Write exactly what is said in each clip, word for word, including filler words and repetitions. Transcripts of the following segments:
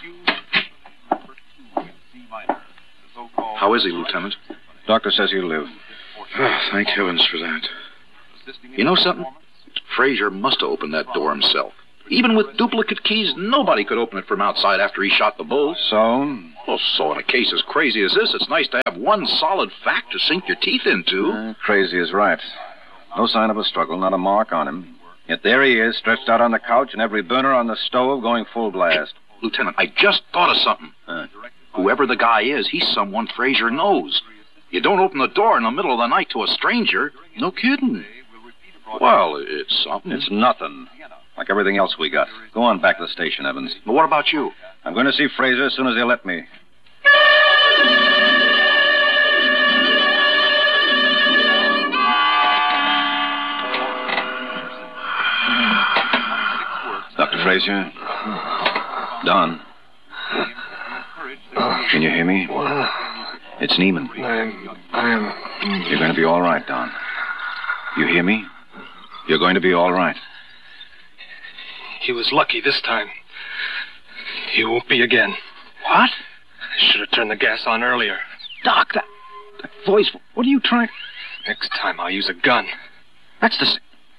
How is he, Lieutenant? Doctor says he'll live. Oh, thank heavens for that. You know something? Frazier must have opened that door himself. Even with duplicate keys, nobody could open it from outside after he shot the bull. So? Well, so in a case as crazy as this, it's nice to have one solid fact to sink your teeth into. Uh, crazy is right. No sign of a struggle, not a mark on him. Yet there he is, stretched out on the couch and every burner on the stove going full blast. Hey, Lieutenant, I just thought of something. Huh? Whoever the guy is, he's someone Frazier knows. You don't open the door in the middle of the night to a stranger. No kidding. Well, it's something. It's nothing. Like everything else we got. Go on back to the station, Evans. But what about you? I'm going to see Frazier as soon as they'll let me. Doctor Frazier? Don? Can you hear me? It's Neiman. I'm... I'm... You're going to be all right, Don. You hear me? You're going to be all right. He was lucky this time. He won't be again. What? I should have turned the gas on earlier. Doc, that, that voice, what are you trying... Next time I'll use a gun. That's the...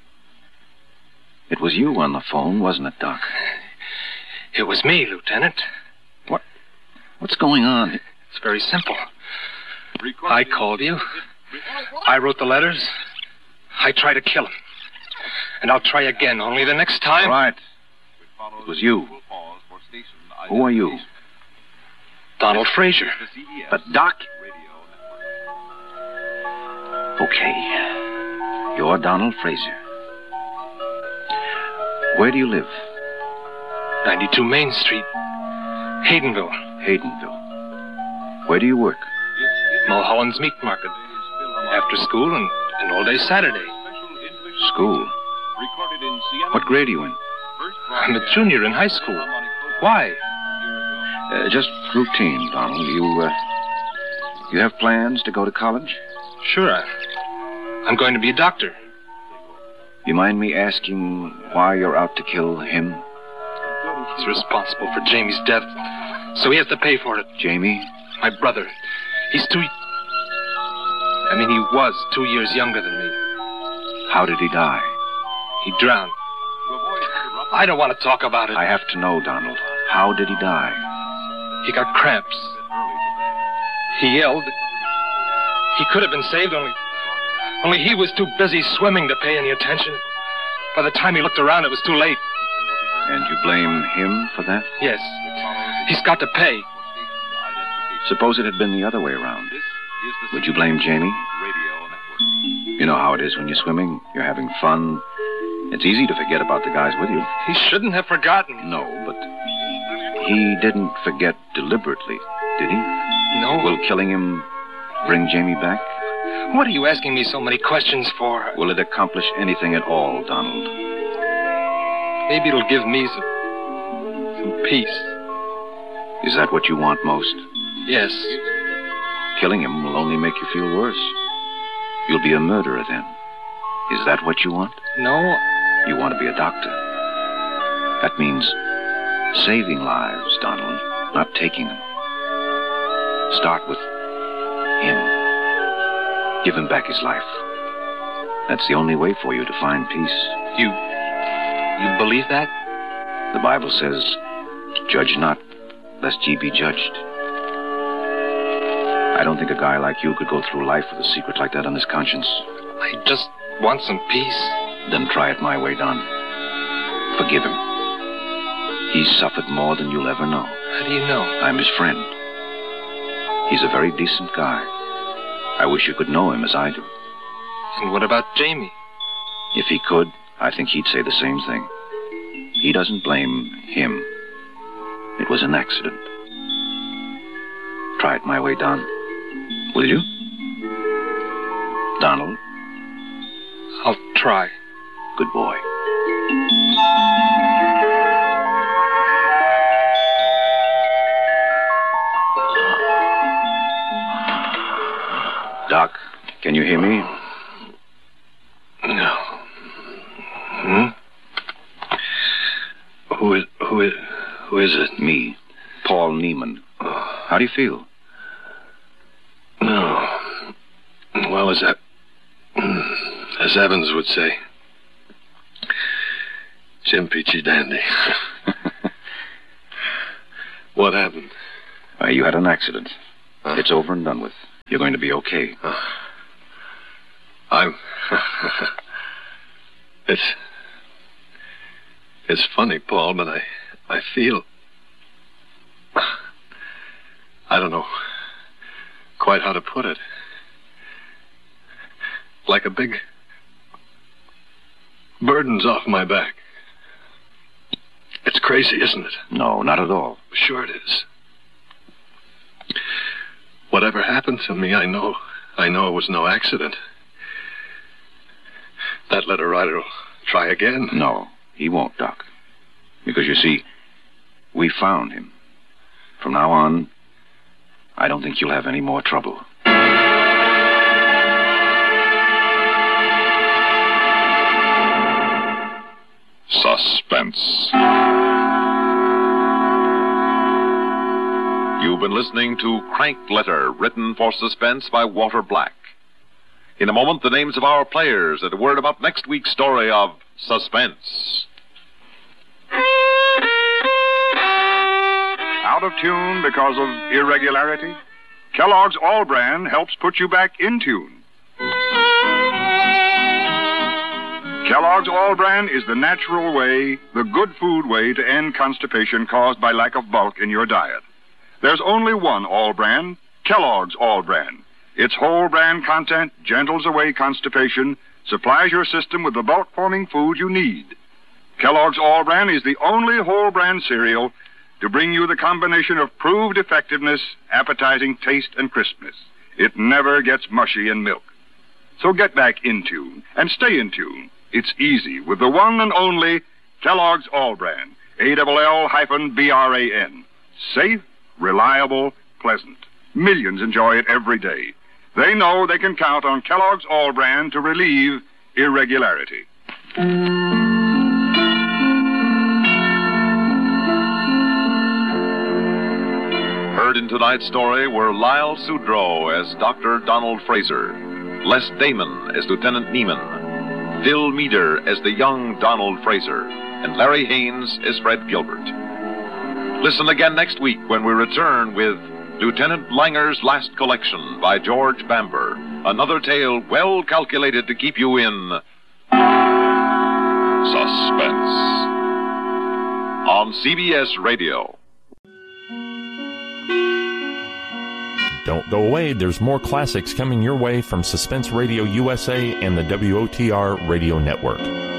It was you on the phone, wasn't it, Doc? It was me, Lieutenant. What? What's going on? It's very simple. I called you. I wrote the letters. I tried to kill him. And I'll try again, only the next time... All right. It was you. Who are you? Donald Frazier. But, Doc... Okay. You're Donald Frazier. Where do you live? ninety-two Main Street. Haydenville. Haydenville. Where do you work? Mulholland's Meat Market. After school and, and all day Saturday. School? What grade are you in? I'm a junior in high school. Why? Uh, just routine, Donald. You, uh, you have plans to go to college? Sure. I, I'm going to be a doctor. You mind me asking why you're out to kill him? He's responsible for Jamie's death, so he has to pay for it. Jamie? My brother. He's two... I mean, he was two years younger than me. How did he die? He drowned. I don't want to talk about it. I have to know, Donald. How did he die? He got cramps. He yelled. He could have been saved, only... Only he was too busy swimming to pay any attention. By the time he looked around, it was too late. And you blame him for that? Yes. He's got to pay. Suppose it had been the other way around. Would you blame Jamie? You know how it is when you're swimming. You're having fun. It's easy to forget about the guys with you. He shouldn't have forgotten. No, but he didn't forget deliberately, did he? No. Will killing him bring Jamie back? What are you asking me so many questions for? Will it accomplish anything at all, Donald? Maybe it'll give me some... some peace. Is that what you want most? Yes. Killing him will only make you feel worse. You'll be a murderer then. Is that what you want? No. You want to be a doctor. That means saving lives, Donald, not taking them. Start with him. Give him back his life. That's the only way for you to find peace. You... you believe that? The Bible says, judge not, lest ye be judged. I don't think a guy like you could go through life with a secret like that on his conscience. I just want some peace. Then try it my way, Don. Forgive him. He's suffered more than you'll ever know. How do you know? I'm his friend. He's a very decent guy. I wish you could know him as I do. And what about Jamie? If he could, I think he'd say the same thing. He doesn't blame him. It was an accident. Try it my way, Don. Will you? Donald? I'll try. Good boy. Doc, can you hear me? No. Hmm? Who is, who is, who is it? Me. Paul Neiman. How do you feel? No. Well, as, as Evans would say, Jim Peachy Dandy. What happened? Uh, you had an accident. Huh? It's over and done with. You're going to be okay. Uh, I'm... it's... It's funny, Paul, but I... I feel... I don't know quite how to put it. Like a big burden's off my back. It's crazy, isn't it? No, not at all. Sure it is. Whatever happened to me, I know. I know it was no accident. That letter writer will try again. No, he won't, Doc. Because, you see, we found him. From now on, I don't think you'll have any more trouble. Suspense. You've been listening to Crank Letter, written for Suspense by Walter Black. In a moment, the names of our players and a word about next week's story of Suspense. Out of tune because of irregularity? Kellogg's All Bran helps put you back in tune. Kellogg's All Bran is the natural way, the good food way to end constipation caused by lack of bulk in your diet. There's only one All Bran, Kellogg's All Bran. Its whole bran content gentles away constipation, supplies your system with the bulk-forming food you need. Kellogg's All Bran is the only whole bran cereal to bring you the combination of proved effectiveness, appetizing taste, and crispness. It never gets mushy in milk. So get back in tune and stay in tune. It's easy with the one and only Kellogg's All Bran, A L L B R A N. Safe, reliable, pleasant. Millions enjoy it every day. They know they can count on Kellogg's All Bran to relieve irregularity. Heard in tonight's story were Lyle Sudrow as Doctor Donald Fraser, Les Damon as Lieutenant Neiman, Phil Meader as the young Donald Fraser, and Larry Haynes as Fred Gilbert. Listen again next week when we return with Lieutenant Langer's Last Collection by George Bamber, another tale well calculated to keep you in suspense on C B S Radio. Don't go away. There's more classics coming your way from Suspense Radio U S A and the W O T R Radio Network.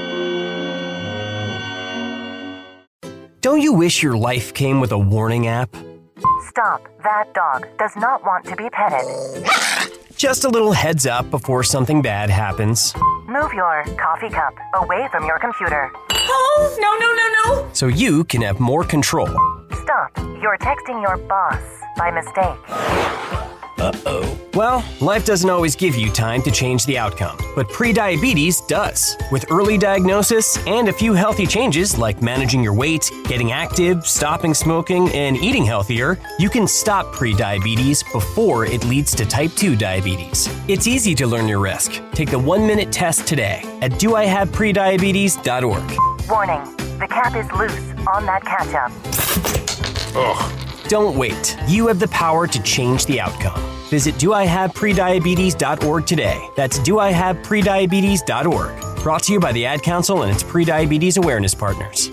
Don't you wish your life came with a warning app? Stop. That dog does not want to be petted. Just a little heads up before something bad happens. Move your coffee cup away from your computer. Oh, no, no, no, no. So you can have more control. Stop. You're texting your boss by mistake. Uh-oh. Well, life doesn't always give you time to change the outcome, but prediabetes does. With early diagnosis and a few healthy changes like managing your weight, getting active, stopping smoking, and eating healthier, you can stop prediabetes before it leads to type two diabetes. It's easy to learn your risk. Take the one-minute test today at do I have prediabetes dot org. Warning, the cap is loose on that ketchup. Ugh. Don't wait. You have the power to change the outcome. Visit do I have prediabetes dot org today. That's do I have prediabetes dot org. Brought to you by the Ad Council and its prediabetes awareness partners.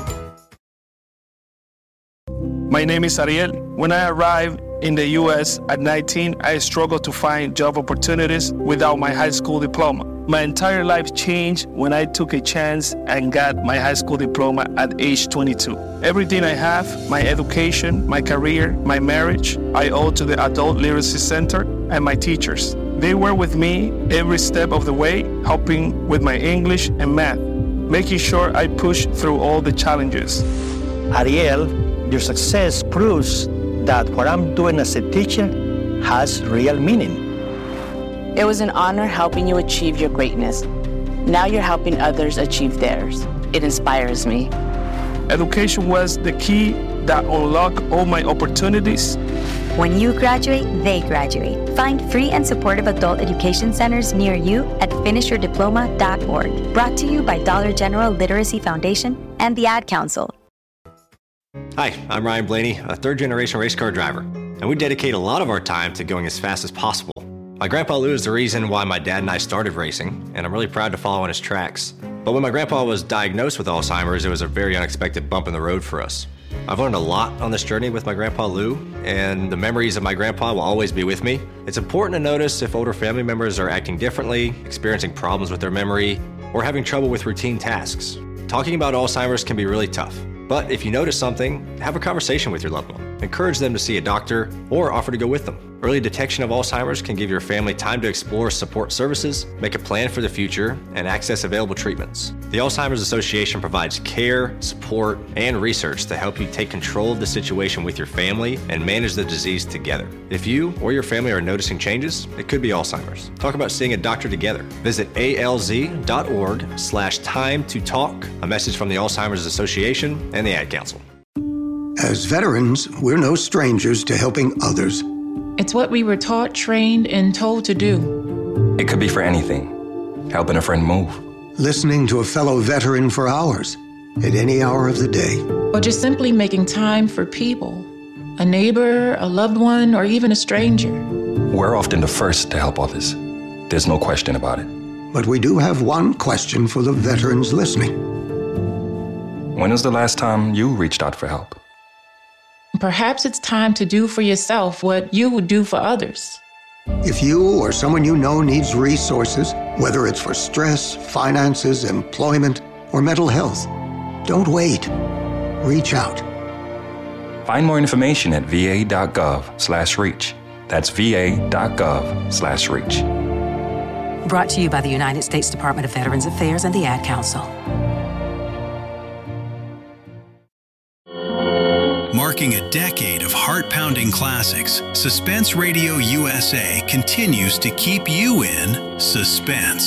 My name is Ariel. When I arrived in the U S at nineteen, I struggled to find job opportunities without my high school diploma. My entire life changed when I took a chance and got my high school diploma at age twenty-two. Everything I have, my education, my career, my marriage, I owe to the Adult Literacy Center and my teachers. They were with me every step of the way, helping with my English and math, making sure I pushed through all the challenges. Ariel, your success proves that what I'm doing as a teacher has real meaning. It was an honor helping you achieve your greatness. Now you're helping others achieve theirs. It inspires me. Education was the key that unlock all my opportunities. When you graduate, they graduate. Find free and supportive adult education centers near you at finish your diploma dot org. Brought to you by Dollar General Literacy Foundation and the Ad Council. Hi, I'm Ryan Blaney, a third-generation race car driver, and we dedicate a lot of our time to going as fast as possible. My grandpa Lou is the reason why my dad and I started racing, and I'm really proud to follow in his tracks. But when my grandpa was diagnosed with Alzheimer's, it was a very unexpected bump in the road for us. I've learned a lot on this journey with my grandpa Lou, and the memories of my grandpa will always be with me. It's important to notice if older family members are acting differently, experiencing problems with their memory, or having trouble with routine tasks. Talking about Alzheimer's can be really tough, but if you notice something, have a conversation with your loved one. Encourage them to see a doctor or offer to go with them. Early detection of Alzheimer's can give your family time to explore support services, make a plan for the future, and access available treatments. The Alzheimer's Association provides care, support, and research to help you take control of the situation with your family and manage the disease together. If you or your family are noticing changes, it could be Alzheimer's. Talk about seeing a doctor together. Visit alz.org slash time to talk. A message from the Alzheimer's Association and the Ad Council. As veterans, we're no strangers to helping others. It's what we were taught, trained, and told to do. It could be for anything. Helping a friend move. Listening to a fellow veteran for hours, at any hour of the day. Or just simply making time for people. A neighbor, a loved one, or even a stranger. We're often the first to help others. There's no question about it. But we do have one question for the veterans listening. When was the last time you reached out for help? Perhaps it's time to do for yourself what you would do for others. If you or someone you know needs resources, whether it's for stress, finances, employment, or mental health, don't wait. Reach out. Find more information at va.gov slash reach. That's va.gov slash reach. Brought to you by the United States Department of Veterans Affairs and the Ad Council. Marking a decade of heart-pounding classics, Suspense Radio U S A continues to keep you in suspense.